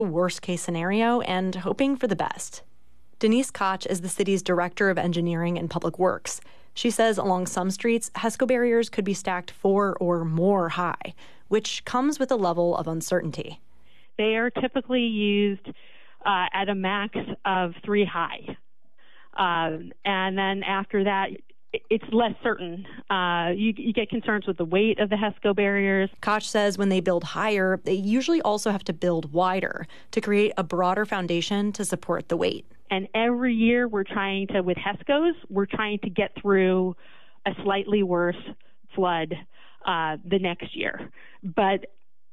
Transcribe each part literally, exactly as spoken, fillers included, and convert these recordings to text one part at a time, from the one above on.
worst case scenario and hoping for the best. Denise Koch is the city's director of engineering and public works. She says along some streets, HESCO barriers could be stacked four or more high, which comes with a level of uncertainty. They are typically used uh, at a max of three high. Um, and then after that, it's less certain. Uh, you, you get concerns with the weight of the HESCO barriers. Koch says when they build higher, they usually also have to build wider to create a broader foundation to support the weight. And every year we're trying to, with HESCOs, we're trying to get through a slightly worse flood uh, the next year. But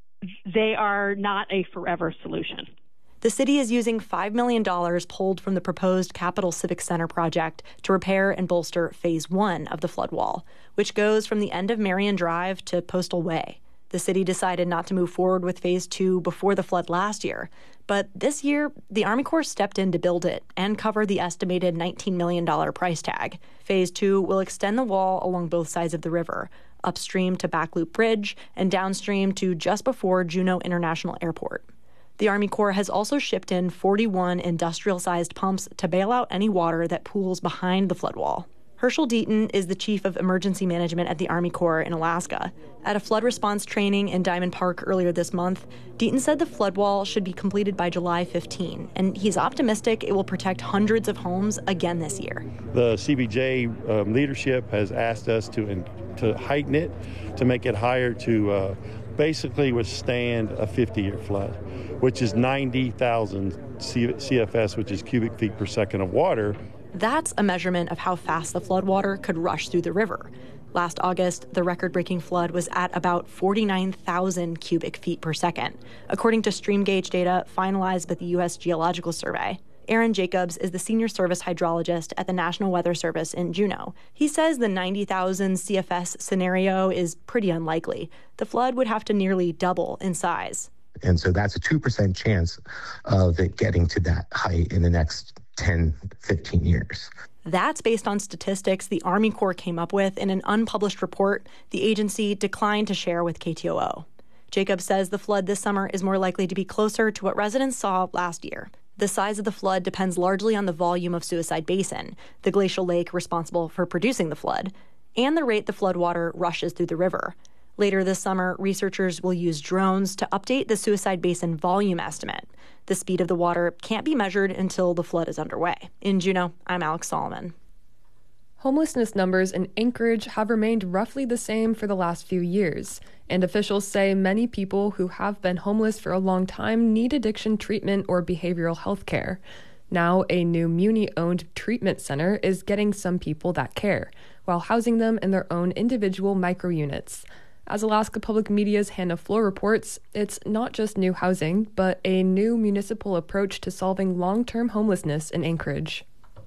they are not a forever solution. The city is using five million dollars pulled from the proposed Capitol Civic Center project to repair and bolster Phase one of the flood wall, which goes from the end of Marion Drive to Postal Way. The city decided not to move forward with Phase two before the flood last year. But this year, the Army Corps stepped in to build it and cover the estimated nineteen million dollars price tag. Phase two will extend the wall along both sides of the river, upstream to Backloop Bridge and downstream to just before Juneau International Airport. The Army Corps has also shipped in forty-one industrial-sized pumps to bail out any water that pools behind the flood wall. Herschel Deaton is the chief of emergency management at the Army Corps in Alaska. At a flood response training in Diamond Park earlier this month, Deaton said the flood wall should be completed by July fifteenth, and he's optimistic it will protect hundreds of homes again this year. The C B J um, leadership has asked us to, to heighten it, to make it higher to uh, basically withstand a fifty-year flood, which is ninety thousand C F S, which is cubic feet per second of water. That's a measurement of how fast the floodwater could rush through the river. Last August, the record-breaking flood was at about forty-nine thousand cubic feet per second, according to stream gauge data finalized by the U S Geological Survey. Aaron Jacobs is the senior service hydrologist at the National Weather Service in Juneau. He says the ninety thousand C F S scenario is pretty unlikely. The flood would have to nearly double in size. And so that's a two percent chance of it getting to that height in the next ten, fifteen years. That's based on statistics the Army Corps came up with in an unpublished report the agency declined to share with K T O O. Jacobs says the flood this summer is more likely to be closer to what residents saw last year. The size of the flood depends largely on the volume of Suicide Basin, the glacial lake responsible for producing the flood, and the rate the floodwater rushes through the river. Later this summer, researchers will use drones to update the Suicide Basin volume estimate. The speed of the water can't be measured until the flood is underway. In Juneau, I'm Alex Solomon. Homelessness numbers in Anchorage have remained roughly the same for the last few years, and officials say many people who have been homeless for a long time need addiction treatment or behavioral health care. Now, a new Muni-owned treatment center is getting some people that care, while housing them in their own individual micro-units. As Alaska Public Media's Hannah Floor reports, it's not just new housing, but a new municipal approach to solving long-term homelessness in Anchorage.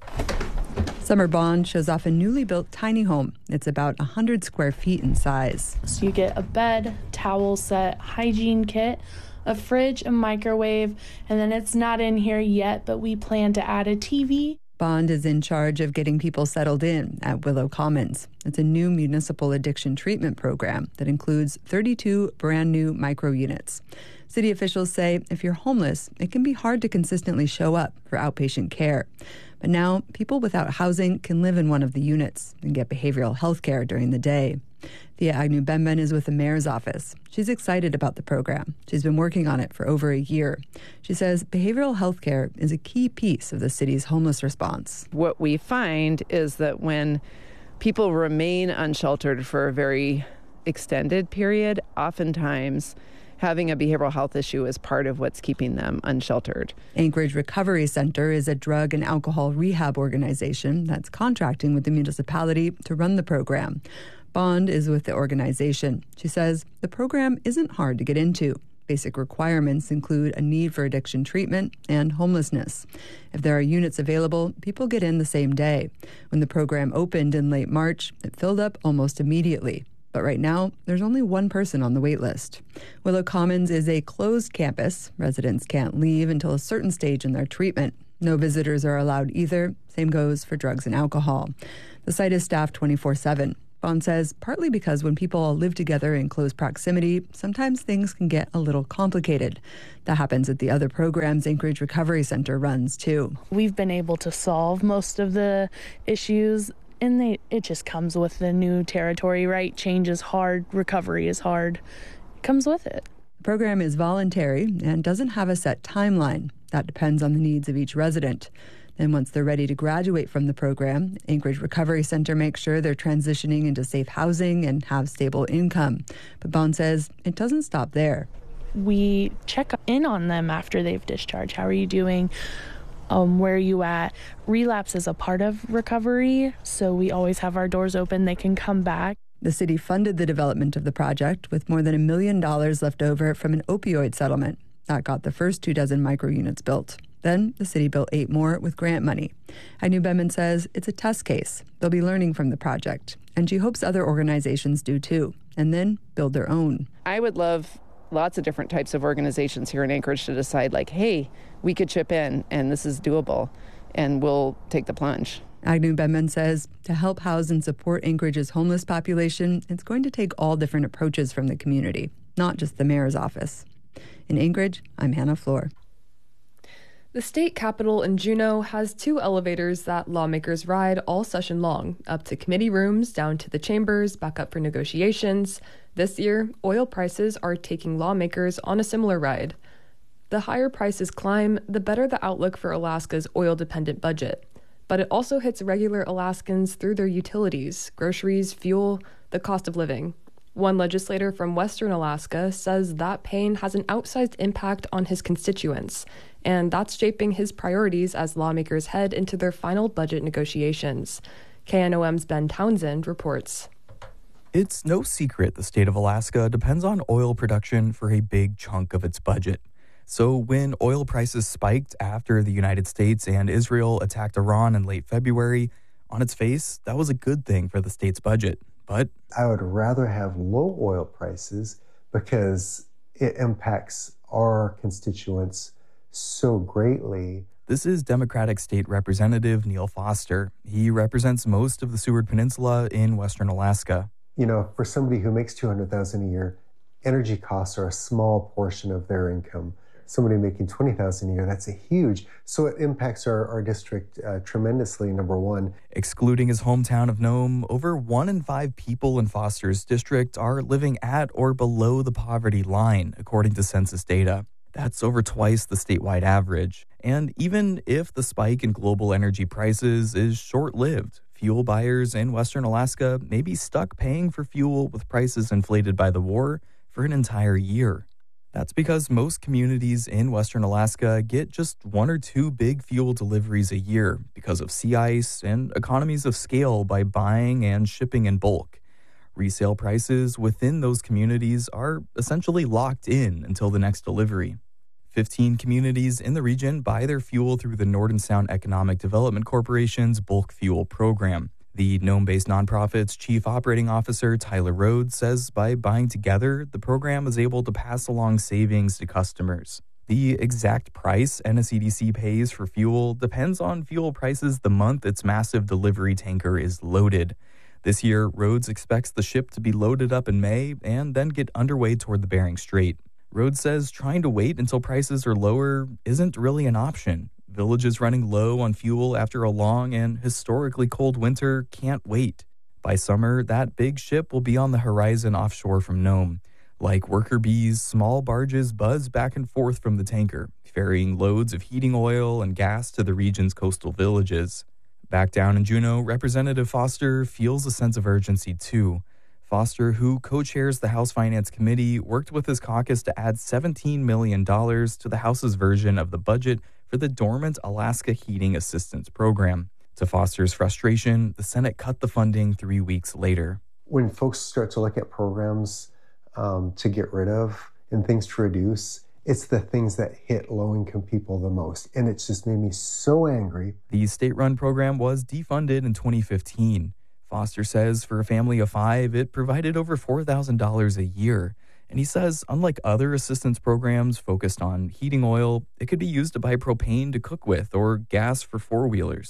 Summer Bond shows off a newly built tiny home. It's about one hundred square feet in size. So you get a bed, towel set, hygiene kit, a fridge, a microwave, and then it's not in here yet, but we plan to add a T V. Bond is in charge of getting people settled in at Willow Commons. It's a new municipal addiction treatment program that includes thirty-two brand new micro units. City officials say if you're homeless, it can be hard to consistently show up for outpatient care. But now, people without housing can live in one of the units and get behavioral health care during the day. Thea Agnew-Benben is with the mayor's office. She's excited about the program. She's been working on it for over a year. She says behavioral health care is a key piece of the city's homeless response. What we find is that when people remain unsheltered for a very extended period, oftentimes having a behavioral health issue is part of what's keeping them unsheltered. Anchorage Recovery Center is a drug and alcohol rehab organization that's contracting with the municipality to run the program. Bond is with the organization. She says the program isn't hard to get into. Basic requirements include a need for addiction treatment and homelessness. If there are units available, people get in the same day. When the program opened in late March, it filled up almost immediately. But right now, there's only one person on the wait list. Willow Commons is a closed campus. Residents can't leave until a certain stage in their treatment. No visitors are allowed either. Same goes for drugs and alcohol. The site is staffed twenty-four seven. Bond says partly because when people all live together in close proximity, sometimes things can get a little complicated. That happens at the other programs Anchorage Recovery Center runs, too. We've been able to solve most of the issues, and they, it just comes with the new territory, right? Change is hard. Recovery is hard. It comes with it. The program is voluntary and doesn't have a set timeline. That depends on the needs of each resident. Then once they're ready to graduate from the program, Anchorage Recovery Center makes sure they're transitioning into safe housing and have stable income. But Bond says it doesn't stop there. We check in on them after they've discharged. How are you doing? Um, where are you at? Relapse is a part of recovery, so we always have our doors open. They can come back. The city funded the development of the project with more than a million dollars left over from an opioid settlement. That got the first two dozen micro units built. Then the city built eight more with grant money. Agnew Benman says it's a test case. They'll be learning from the project, and she hopes other organizations do too, and then build their own. I would love lots of different types of organizations here in Anchorage to decide, like, hey, we could chip in, and this is doable, and we'll take the plunge. Agnew Benman says to help house and support Anchorage's homeless population, it's going to take all different approaches from the community, not just the mayor's office. In Anchorage, I'm Hannah Floor. The state capitol in Juneau has two elevators that lawmakers ride all session long, up to committee rooms, down to the chambers, back up for negotiations. This year, oil prices are taking lawmakers on a similar ride. The higher prices climb, the better the outlook for Alaska's oil-dependent budget. But it also hits regular Alaskans through their utilities, groceries, fuel, the cost of living. One legislator from Western Alaska says that pain has an outsized impact on his constituents, and that's shaping his priorities as lawmakers head into their final budget negotiations. K N O M's Ben Townsend reports. It's no secret the state of Alaska depends on oil production for a big chunk of its budget. So when oil prices spiked after the United States and Israel attacked Iran in late February, on its face, that was a good thing for the state's budget. But I would rather have low oil prices because it impacts our constituents so greatly. This is Democratic State Representative Neil Foster. He represents most of the Seward Peninsula in Western Alaska. You know, for somebody who makes two hundred thousand dollars a year, energy costs are a small portion of their income. Somebody making twenty thousand dollars a year, that's a huge. So it impacts our, our district uh, tremendously, number one. Excluding his hometown of Nome, over one in five people in Foster's district are living at or below the poverty line, according to census data. That's over twice the statewide average. And even if the spike in global energy prices is short-lived, fuel buyers in Western Alaska may be stuck paying for fuel with prices inflated by the war for an entire year. That's because most communities in Western Alaska get just one or two big fuel deliveries a year because of sea ice and economies of scale by buying and shipping in bulk. Resale prices within those communities are essentially locked in until the next delivery. Fifteen communities in the region buy their fuel through the Northern Sound Economic Development Corporation's bulk fuel program. The Nome-based nonprofit's chief operating officer, Tyler Rhodes, says by buying together, the program is able to pass along savings to customers. The exact price N S E D C pays for fuel depends on fuel prices the month its massive delivery tanker is loaded. This year, Rhodes expects the ship to be loaded up in May and then get underway toward the Bering Strait. Rhodes says trying to wait until prices are lower isn't really an option. Villages running low on fuel after a long and historically cold winter can't wait. By summer, that big ship will be on the horizon offshore from Nome. Like worker bees, small barges buzz back and forth from the tanker, ferrying loads of heating oil and gas to the region's coastal villages. Back down in Juneau, Representative Foster feels a sense of urgency, too. Foster, who co-chairs the House Finance Committee, worked with his caucus to add seventeen million dollars to the House's version of the budget for the dormant Alaska Heating Assistance Program. To Foster's frustration, the Senate cut the funding three weeks later. When folks start to look at programs um, to get rid of and things to reduce, it's the things that hit low-income people the most. And it's just made me so angry. The state-run program was defunded in twenty fifteen. Foster says for a family of five, it provided over four thousand dollars a year. And he says, unlike other assistance programs focused on heating oil, it could be used to buy propane to cook with or gas for four-wheelers.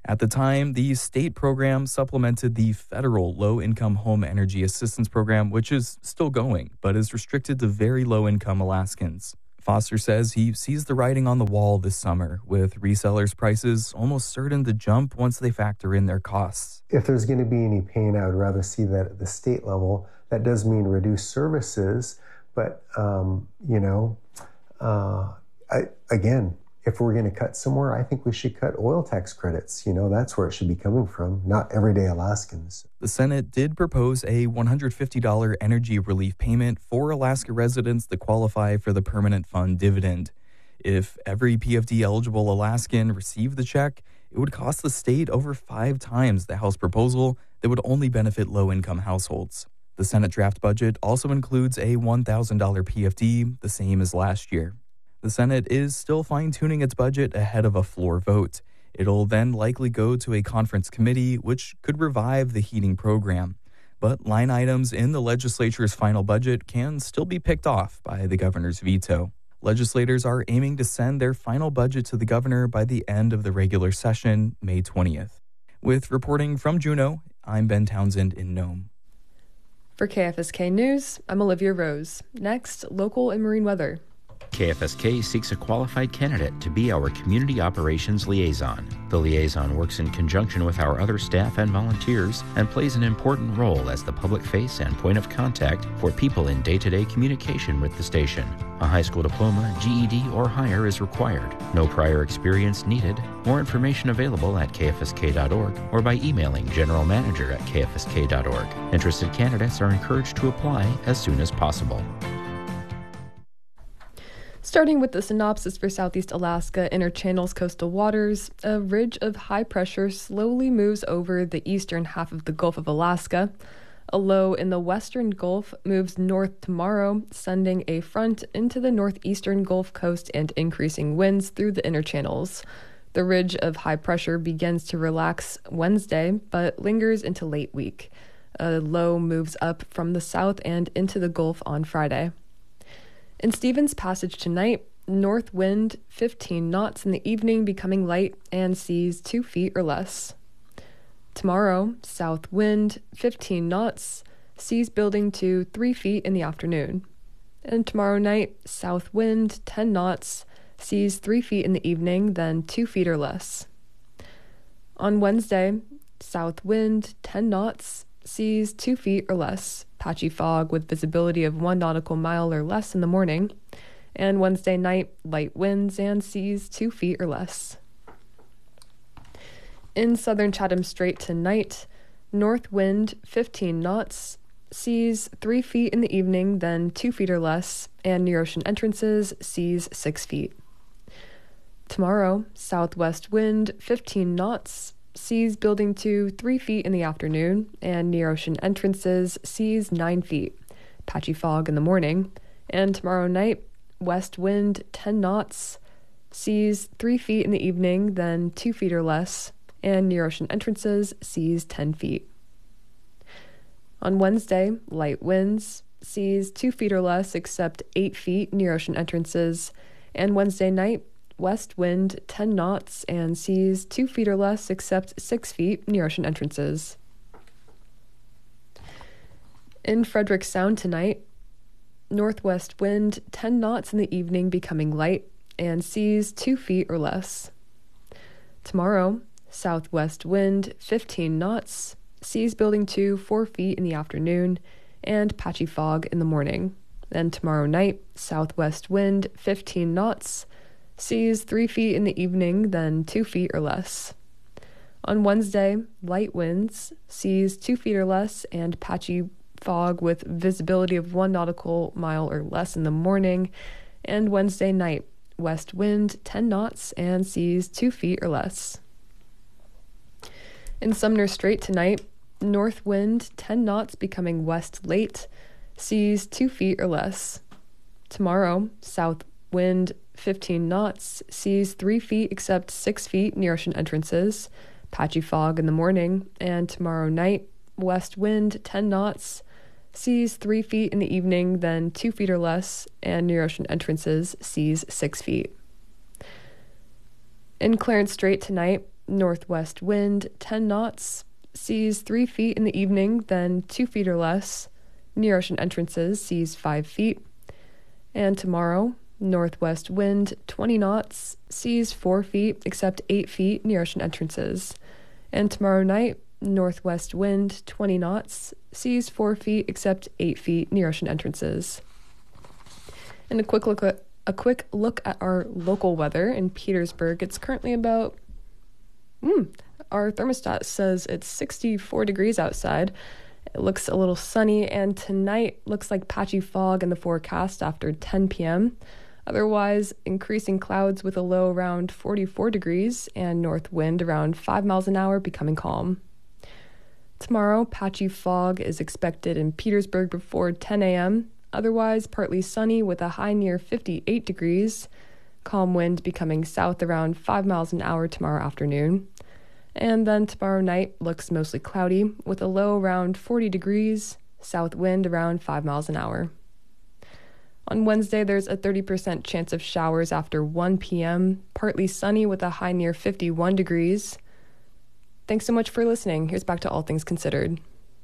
At the time, the state program supplemented the federal low-income home energy assistance program, which is still going, but is restricted to very low-income Alaskans. Foster says he sees the writing on the wall this summer, with resellers' prices almost certain to jump once they factor in their costs. If there's going to be any pain, I would rather see that at the state level. That does mean reduced services, but, um, you know, uh, I, again, if we're going to cut somewhere, I think we should cut oil tax credits. You know, that's where it should be coming from, not everyday Alaskans. The Senate did propose a one hundred fifty dollars energy relief payment for Alaska residents that qualify for the permanent fund dividend. If every P F D-eligible Alaskan received the check, it would cost the state over five times the House proposal that would only benefit low-income households. The Senate draft budget also includes a one thousand dollars P F D, the same as last year. The Senate is still fine-tuning its budget ahead of a floor vote. It'll then likely go to a conference committee, which could revive the heating program. But line items in the legislature's final budget can still be picked off by the governor's veto. Legislators are aiming to send their final budget to the governor by the end of the regular session, May twentieth. With reporting from Juneau, I'm Ben Townsend in Nome. For K F S K News, I'm Olivia Rose. Next, local and marine weather. K F S K seeks a qualified candidate to be our Community Operations Liaison. The liaison works in conjunction with our other staff and volunteers and plays an important role as the public face and point of contact for people in day-to-day communication with the station. A high school diploma, G E D, or higher is required. No prior experience needed. More information available at K F S K dot org or by emailing general manager at K F S K dot org. Interested candidates are encouraged to apply as soon as possible. Starting with the synopsis for Southeast Alaska Inner Channel's coastal waters, a ridge of high pressure slowly moves over the eastern half of the Gulf of Alaska. A low in the western Gulf moves north tomorrow, sending a front into the northeastern Gulf Coast and increasing winds through the inner channels. The ridge of high pressure begins to relax Wednesday, but lingers into late week. A low moves up from the south and into the Gulf on Friday. In Stevens Passage tonight, north wind fifteen knots in the evening, becoming light, and seas two feet or less. Tomorrow, south wind fifteen knots, seas building to three feet in the afternoon. And tomorrow night, south wind ten knots, seas three feet in the evening, then two feet or less. On Wednesday, south wind ten knots, seas two feet or less, patchy fog with visibility of one nautical mile or less in the morning, and Wednesday night, light winds and seas two feet or less. In southern Chatham Strait tonight, north wind fifteen knots, seas three feet in the evening, then two feet or less, and near ocean entrances, seas six feet. Tomorrow, southwest wind fifteen knots, seas building to three feet in the afternoon, and near ocean entrances, seas nine feet. Patchy fog in the morning. And tomorrow night, west wind ten knots, seas three feet in the evening, then two feet or less, and near ocean entrances, seas ten feet. On Wednesday, light winds, seas two feet or less, except eight feet near ocean entrances, and Wednesday night, west wind ten knots and seas two feet or less, except six feet near ocean entrances. In Frederick Sound tonight, northwest wind ten knots in the evening, becoming light, and seas two feet or less. Tomorrow, southwest wind fifteen knots, seas building to four feet in the afternoon, and patchy fog in the morning. Then tomorrow night, southwest wind fifteen knots, seas three feet in the evening, then two feet or less. On Wednesday, light winds, seas two feet or less, and patchy fog with visibility of one nautical mile or less in the morning. And Wednesday night, west wind ten knots and seas two feet or less. In Sumner Strait tonight, north wind ten knots, becoming west late, seas two feet or less. Tomorrow, south wind fifteen knots, seas three feet except six feet near ocean entrances, patchy fog in the morning, and tomorrow night, west wind ten knots, seas three feet in the evening, then two feet or less, and near ocean entrances, seas six feet. In Clarence Strait tonight, Northwest wind, ten knots, seas three feet in the evening, then two feet or less. Near ocean entrances, seas five feet. And tomorrow, northwest wind, twenty knots, seas four feet, except eight feet near ocean entrances. And tomorrow night, northwest wind, twenty knots, seas four feet, except eight feet near ocean entrances. And a quick look at a quick look at our local weather in Petersburg. It's currently about, mm, our thermostat says it's sixty-four degrees outside. It looks a little sunny, and tonight looks like patchy fog in the forecast after ten p.m. Otherwise, increasing clouds with a low around forty-four degrees and north wind around five miles an hour, becoming calm. Tomorrow, patchy fog is expected in Petersburg before ten a.m. Otherwise, partly sunny with a high near fifty-eight degrees. Calm wind becoming south around five miles an hour tomorrow afternoon. And then tomorrow night looks mostly cloudy with a low around forty degrees, south wind around five miles an hour. On Wednesday, there's a thirty percent chance of showers after one p.m., partly sunny with a high near fifty-one degrees. Thanks so much for listening. Here's back to All Things Considered.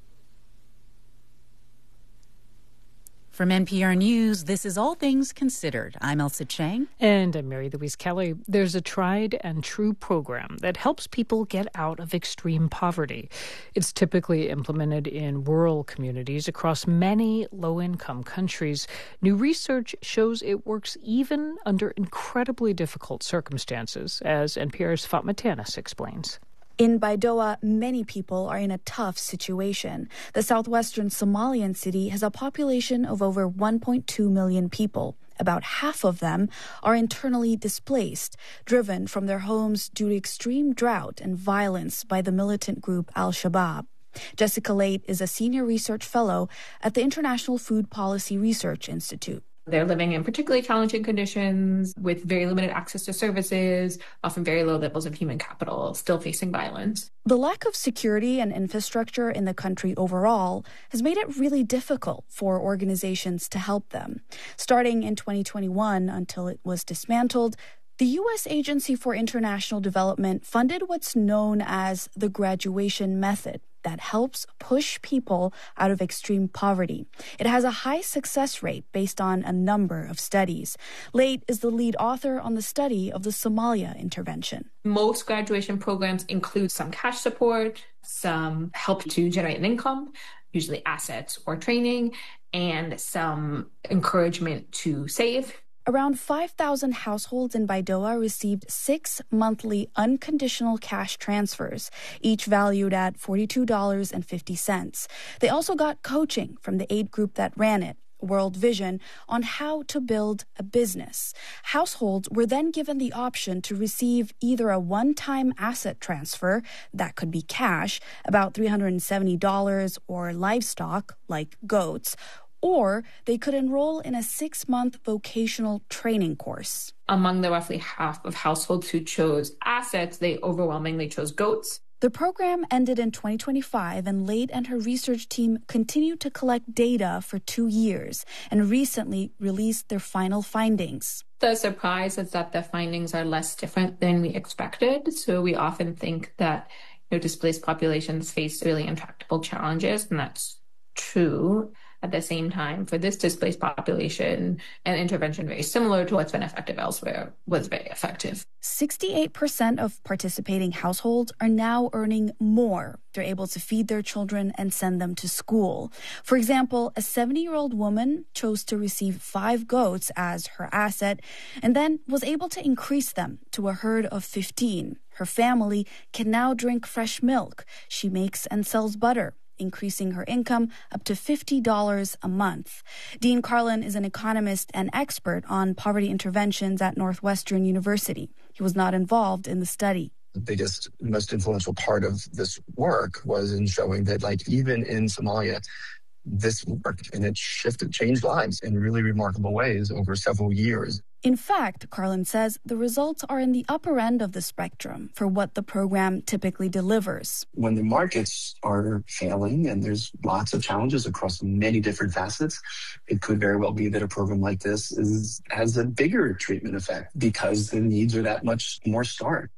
From N P R News, this is All Things Considered. I'm Elsa Chang. And I'm Mary Louise Kelly. There's a tried and true program that helps people get out of extreme poverty. It's typically implemented in rural communities across many low-income countries. New research shows it works even under incredibly difficult circumstances, as N P R's Fatma Tanis explains. In Baidoa, many people are in a tough situation. The southwestern Somalian city has a population of over one point two million people. About half of them are internally displaced, driven from their homes due to extreme drought and violence by the militant group Al-Shabaab. Jessica Late is a senior research fellow at the International Food Policy Research Institute. They're living in particularly challenging conditions with very limited access to services, often very low levels of human capital, still facing violence. The lack of security and infrastructure in the country overall has made it really difficult for organizations to help them. Starting in twenty twenty-one until it was dismantled, the U S Agency for International Development funded what's known as the graduation method that helps push people out of extreme poverty. It has a high success rate based on a number of studies. Late is the lead author on the study of the Somalia intervention. Most graduation programs include some cash support, some help to generate an income, usually assets or training, and some encouragement to save. Around five thousand households in Baidoa received six monthly unconditional cash transfers, each valued at forty-two dollars and fifty cents. They also got coaching from the aid group that ran it, World Vision, on how to build a business. Households were then given the option to receive either a one-time asset transfer, that could be cash, about three hundred seventy dollars, or livestock, like goats, or they could enroll in a six-month vocational training course. Among the roughly half of households who chose assets, they overwhelmingly chose goats. The program ended in twenty twenty-five, and Late and her research team continued to collect data for two years and recently released their final findings. The surprise is that the findings are less different than we expected. So we often think that, you know, displaced populations face really intractable challenges, and that's true. At the same time, for this displaced population, an intervention very similar to what's been effective elsewhere was very effective. sixty-eight percent of participating households are now earning more. They're able to feed their children and send them to school. For example, a seventy-year-old woman chose to receive five goats as her asset and then was able to increase them to a herd of fifteen. Her family can now drink fresh milk. She makes and sells butter, increasing her income up to fifty dollars a month. Dean Carlin is an economist and expert on poverty interventions at Northwestern University. He was not involved in the study. The biggest, most influential part of this work was in showing that, like, even in Somalia, this worked, and it shifted, changed lives in really remarkable ways over several years. In fact, Carlin says the results are in the upper end of the spectrum for what the program typically delivers. When the markets are failing and there's lots of challenges across many different facets, it could very well be that a program like this is, has a bigger treatment effect because the needs are that much more stark.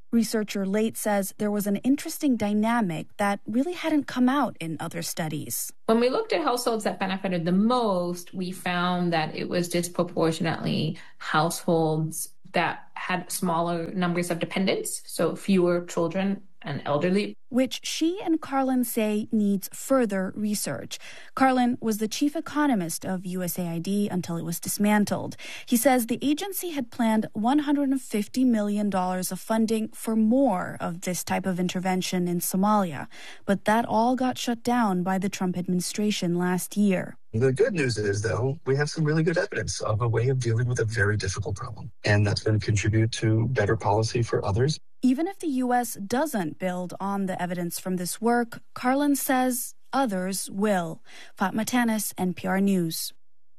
Researcher Late says there was an interesting dynamic that really hadn't come out in other studies. When we looked at households that benefited the most, we found that it was disproportionately households that had smaller numbers of dependents, so fewer children and elderly. Which she and Carlin say needs further research. Carlin was the chief economist of U S A I D until it was dismantled. He says the agency had planned one hundred fifty million dollars of funding for more of this type of intervention in Somalia, but that all got shut down by the Trump administration last year. The good news is, though, we have some really good evidence of a way of dealing with a very difficult problem, and that's going to contribute to better policy for others. Even if the U S doesn't build on the evidence from this work, Carlin says others will. Fatma Tanis, N P R News.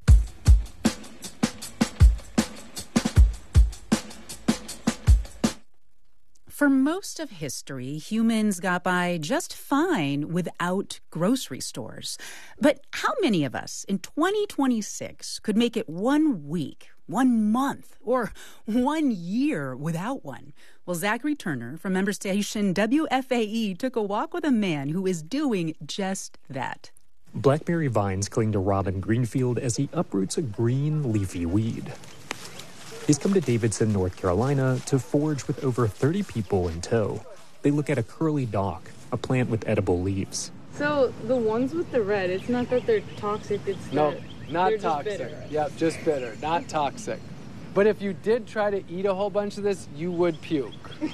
For most of history, humans got by just fine without grocery stores. But how many of us in twenty twenty-six could make it one week, one month, or one year without one? Well, Zachary Turner from member station W F A E took a walk with a man who is doing just that. Blackberry vines cling to Robin Greenfield as he uproots a green, leafy weed. He's come to Davidson, North Carolina, to forage with over thirty people in tow. They look at a curly dock, a plant with edible leaves. So the ones with the red, it's not that they're toxic, it's no, that not they're toxic. Just bitter. Yep, just bitter, not toxic. But if you did try to eat a whole bunch of this, you would puke.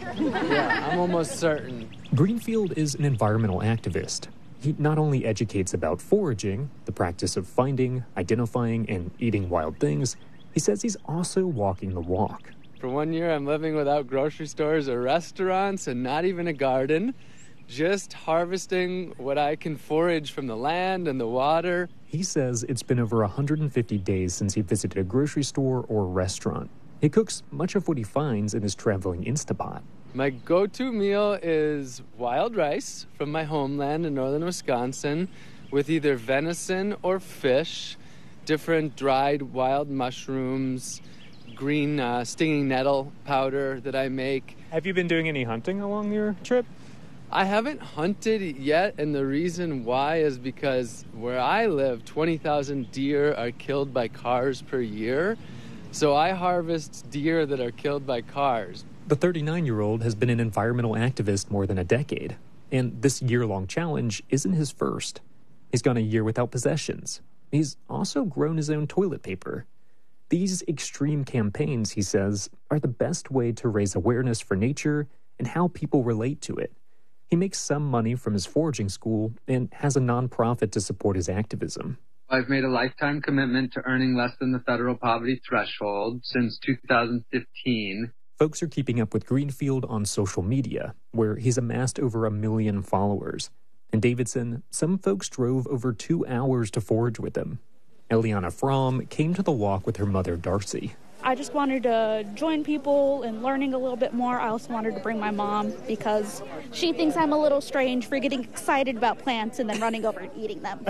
Yeah, I'm almost certain. Greenfield is an environmental activist. He not only educates about foraging, the practice of finding, identifying, and eating wild things, he says he's also walking the walk. For one year, I'm living without grocery stores or restaurants and not even a garden, just harvesting what I can forage from the land and the water. He says it's been over one hundred fifty days since he visited a grocery store or restaurant. He cooks much of what he finds in his traveling Instapot. My go-to meal is wild rice from my homeland in northern Wisconsin with either venison or fish, different dried wild mushrooms, green uh, stinging nettle powder that I make. Have you been doing any hunting along your trip? I haven't hunted yet, and the reason why is because where I live, twenty thousand deer are killed by cars per year. So I harvest deer that are killed by cars. The thirty-nine-year-old has been an environmental activist more than a decade, and this year-long challenge isn't his first. He's gone a year without possessions. He's also grown his own toilet paper. These extreme campaigns, he says, are the best way to raise awareness for nature and how people relate to it. He makes some money from his foraging school and has a nonprofit to support his activism. I've made a lifetime commitment to earning less than the federal poverty threshold since two thousand fifteen. Folks are keeping up with Greenfield on social media, where he's amassed over a million followers. In Davidson, some folks drove over two hours to forage with him. Eliana Fromm came to the walk with her mother, Darcy. I just wanted to join people and learning a little bit more. I also wanted to bring my mom because she thinks I'm a little strange for getting excited about plants and then running over and eating them.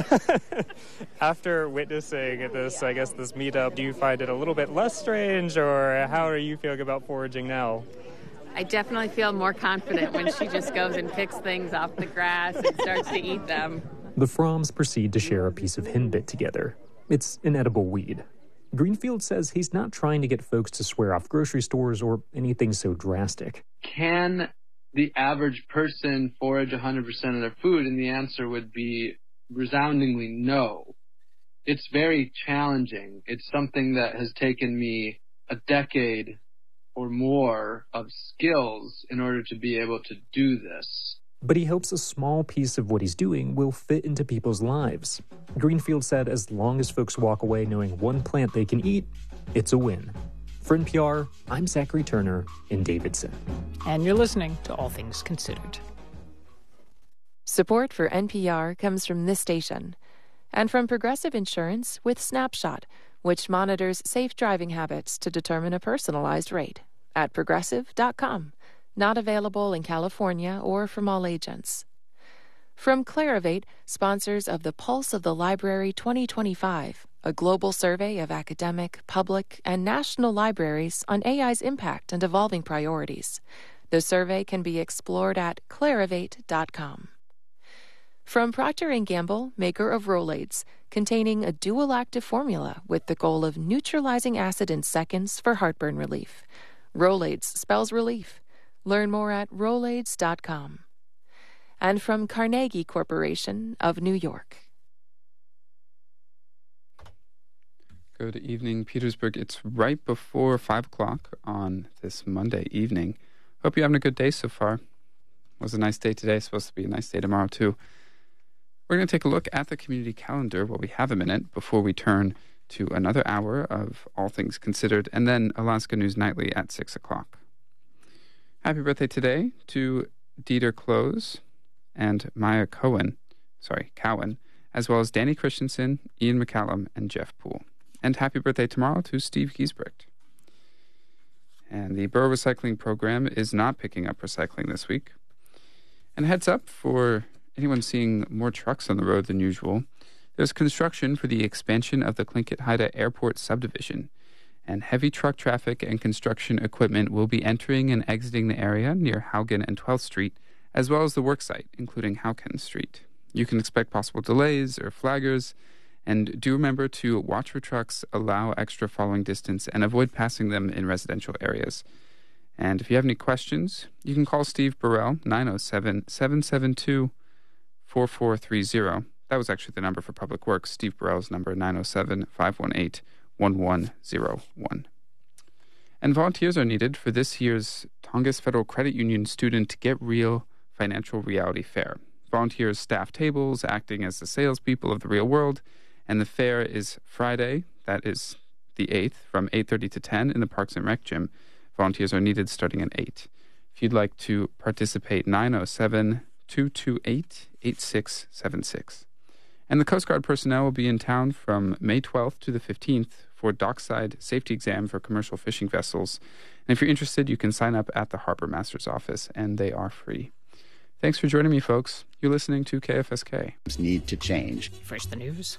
After witnessing this, I guess, this meetup, do you find it a little bit less strange, or how are you feeling about foraging now? I definitely feel more confident when she just goes and picks things off the grass and starts to eat them. The Fromms proceed to share a piece of henbit together. It's an edible weed. Greenfield says he's not trying to get folks to swear off grocery stores or anything so drastic. Can the average person forage one hundred percent of their food? And the answer would be resoundingly no. It's very challenging. It's something that has taken me a decade or more of skills in order to be able to do this. But he hopes a small piece of what he's doing will fit into people's lives. Greenfield said as long as folks walk away knowing one plant they can eat, it's a win. For N P R, I'm Zachary Turner in Davidson. And you're listening to All Things Considered. Support for N P R comes from this station and from Progressive Insurance with Snapshot, which monitors safe driving habits to determine a personalized rate at progressive dot com. Not available in California or from all agents. From Clarivate, sponsors of the Pulse of the Library twenty twenty-five, a global survey of academic, public, and national libraries on A I's impact and evolving priorities. The survey can be explored at clarivate dot com. From Procter and Gamble, maker of Rolaids, containing a dual-active formula with the goal of neutralizing acid in seconds for heartburn relief. Rolaids spells relief. Learn more at rolaids dot com. And from Carnegie Corporation of New York. Good evening, Petersburg. It's right before five o'clock on this Monday evening. Hope you're having a good day so far. It was a nice day today. It's supposed to be a nice day tomorrow, too. We're going to take a look at the community calendar while we have a minute before we turn to another hour of All Things Considered and then Alaska News Nightly at six o'clock. Happy birthday today to Dieter Close and Maya Cohen, sorry, Cowan, as well as Danny Christensen, Ian McCallum, and Jeff Poole. And happy birthday tomorrow to Steve Giesbrecht. And the Borough Recycling Program is not picking up recycling this week. And heads up for anyone seeing more trucks on the road than usual, there's construction for the expansion of the Tlingit-Haida Airport subdivision, and heavy truck traffic and construction equipment will be entering and exiting the area near Haugen and twelfth Street, as well as the worksite, including Haugen Street. You can expect possible delays or flaggers, and do remember to watch for trucks, allow extra following distance, and avoid passing them in residential areas. And if you have any questions, you can call Steve Burrell, nine oh seven, seven seven two, four four three zero. That was actually the number for Public Works. Steve Burrell's number, nine oh seven, five one eight, one one zero one. And volunteers are needed for this year's Tongass Federal Credit Union Student Get Real Financial Reality Fair. Volunteers staff tables, acting as the salespeople of the real world, and the fair is Friday, that is the eighth, from eight thirty to ten in the Parks and Rec Gym. Volunteers are needed starting at eight. If you'd like to participate, nine oh seven, two two eight, eight six seven six. And the Coast Guard personnel will be in town from May twelfth to the fifteenth for dockside safety exam for commercial fishing vessels. And if you're interested, you can sign up at the Harbor Master's office, and they are free. Thanks for joining me, folks. You're listening to K F S K. Need to change. First, the news.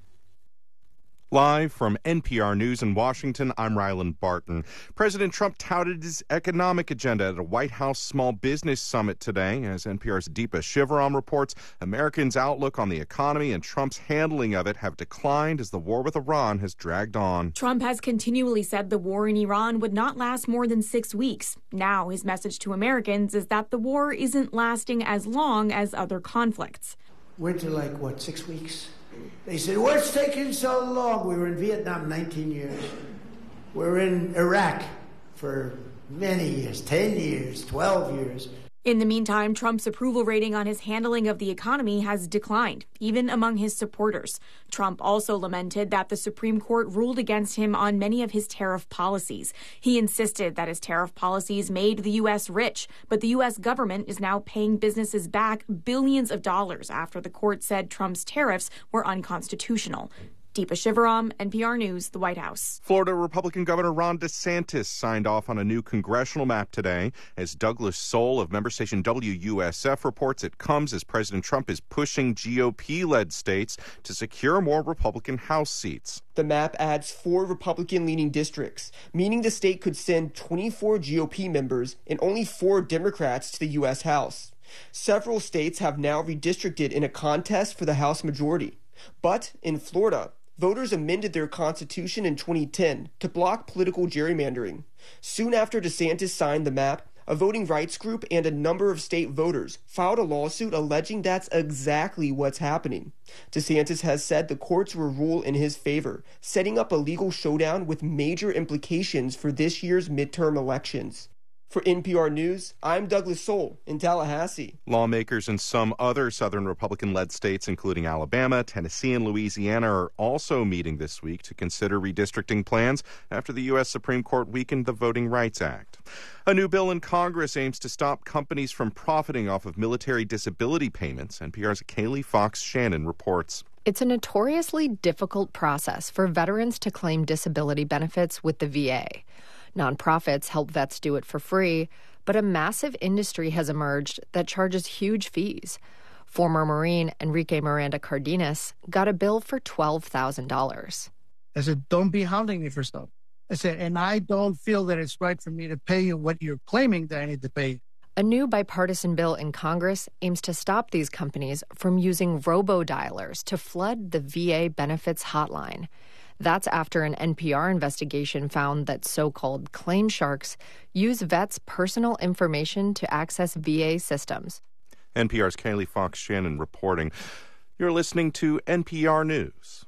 Live from N P R News in Washington, I'm Ryland Barton. President Trump touted his economic agenda at a White House Small Business Summit today. As N P R's Deepa Shivaram reports, Americans' outlook on the economy and Trump's handling of it have declined as the war with Iran has dragged on. Trump has continually said the war in Iran would not last more than six weeks. Now his message to Americans is that the war isn't lasting as long as other conflicts. Went to like, what, six weeks? They said, what's taking so long? We were in Vietnam nineteen years. We're in Iraq for many years, ten years, twelve years. In the meantime, Trump's approval rating on his handling of the economy has declined, even among his supporters. Trump also lamented that the Supreme Court ruled against him on many of his tariff policies. He insisted that his tariff policies made the U S rich, but the U S government is now paying businesses back billions of dollars after the court said Trump's tariffs were unconstitutional. Deepa Shivaram, N P R News, the White House. Florida Republican Governor Ron DeSantis signed off on a new congressional map today. As Douglas Soul of member station W U S F reports, it comes as President Trump is pushing G O P-led states to secure more Republican House seats. The map adds four Republican-leaning districts, meaning the state could send twenty-four G O P members and only four Democrats to the U S House. Several states have now redistricted in a contest for the House majority. But in Florida, voters amended their constitution in twenty ten to block political gerrymandering. Soon after DeSantis signed the map, a voting rights group and a number of state voters filed a lawsuit alleging that's exactly what's happening. DeSantis has said the courts will rule in his favor, setting up a legal showdown with major implications for this year's midterm elections. For N P R News, I'm Douglas Soul in Tallahassee. Lawmakers in some other southern Republican-led states, including Alabama, Tennessee, and Louisiana, are also meeting this week to consider redistricting plans after the U S Supreme Court weakened the Voting Rights Act. A new bill in Congress aims to stop companies from profiting off of military disability payments. N P R's Kaylee Fox Shannon reports. It's a notoriously difficult process for veterans to claim disability benefits with the V A. Nonprofits help vets do it for free, but a massive industry has emerged that charges huge fees. Former Marine Enrique Miranda Cardenas got a bill for twelve thousand dollars. I said, don't be hounding me for stuff. I said, and I don't feel that it's right for me to pay you what you're claiming that I need to pay. A new bipartisan bill in Congress aims to stop these companies from using robo-dialers to flood the V A benefits hotline. That's after an N P R investigation found that so-called claim sharks use vets' personal information to access V A systems. N P R's Kaylee Fox Shannon reporting. You're listening to N P R News.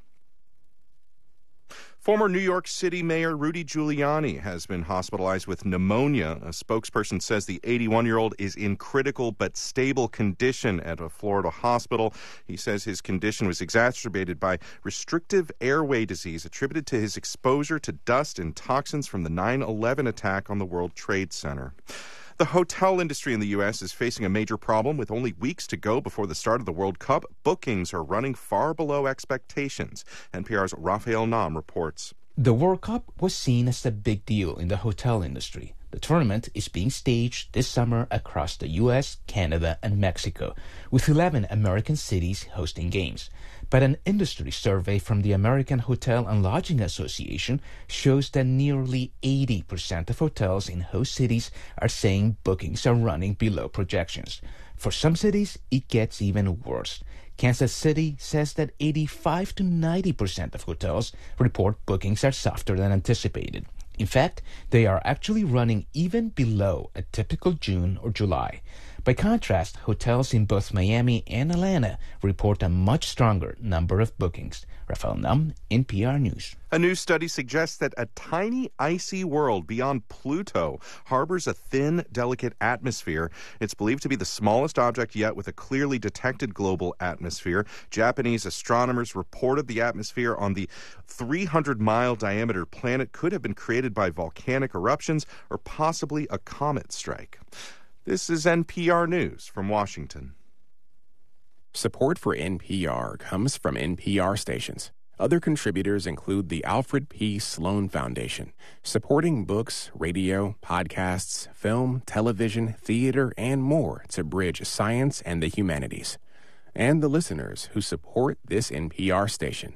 Former New York City Mayor Rudy Giuliani has been hospitalized with pneumonia. A spokesperson says the eighty-one-year-old is in critical but stable condition at a Florida hospital. He says his condition was exacerbated by restrictive airway disease attributed to his exposure to dust and toxins from the nine eleven attack on the World Trade Center. The hotel industry in the U S is facing a major problem. With only weeks to go before the start of the World Cup, bookings are running far below expectations. N P R's Raphael Nam reports. The World Cup was seen as a big deal in the hotel industry. The tournament is being staged this summer across the U S, Canada, and Mexico, with eleven American cities hosting games. But an industry survey from the American Hotel and Lodging Association shows that nearly eighty percent of hotels in host cities are saying bookings are running below projections. For some cities, it gets even worse. Kansas City says that eighty-five to ninety percent of hotels report bookings are softer than anticipated. In fact, they are actually running even below a typical June or July. By contrast, hotels in both Miami and Atlanta report a much stronger number of bookings. Rafael Nam, N P R News. A new study suggests that a tiny icy world beyond Pluto harbors a thin, delicate atmosphere. It's believed to be the smallest object yet with a clearly detected global atmosphere. Japanese astronomers reported the atmosphere on the three hundred mile diameter planet could have been created by volcanic eruptions or possibly a comet strike. This is N P R News from Washington. Support for N P R comes from N P R stations. Other contributors include the Alfred P. Sloan Foundation, supporting books, radio, podcasts, film, television, theater, and more to bridge science and the humanities. And the listeners who support this N P R station.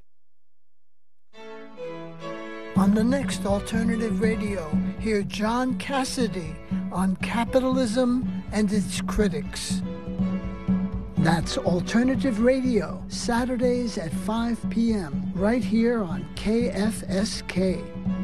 On the next Alternative Radio, hear John Cassidy on capitalism and its critics. That's Alternative Radio, Saturdays at five p.m., right here on K F S K.